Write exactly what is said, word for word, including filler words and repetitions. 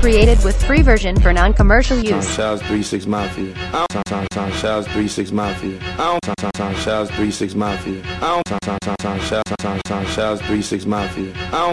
created with free version for non-commercial use. Shouts three six Mafia. Shouts three six Mafia. Shouts three six Mafia. Shouts three six Mafia.